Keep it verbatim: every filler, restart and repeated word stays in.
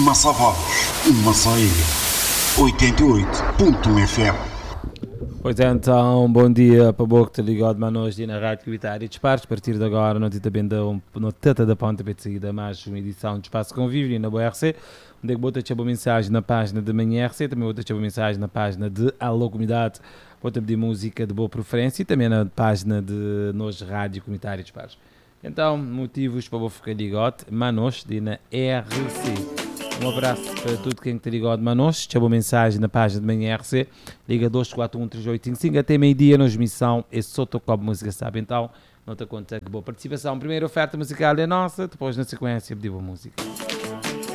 Massavados, uma só ilha. oitenta e oito ponto um F M. Pois é, então, bom dia para o boa que te ligado, mas hoje na Rádio Comunitária de Espaço. A partir de agora, não te também da notata da ponta para saída mais uma edição de Espaço Convívio na Boa R C, onde é que bota-te a boa mensagem na página da Manhã R C, também bota-te a boa mensagem na página de Alô Comunidade, bota pedir música de boa preferência e também na página de Nos Rádio Comunitária de Espaço. Então, motivos para o ficar ligado, Manos, de na R C. Um abraço para tudo quem está ligado de Manos. Deixa uma mensagem na página de Manhã R C. Liga dois quatro um três oito cinco cinco. Até meio-dia na transmissão. É só tocar música, sabe? Então, não te conta que boa participação. Primeira oferta musical é nossa. Depois, na sequência, pedir boa música.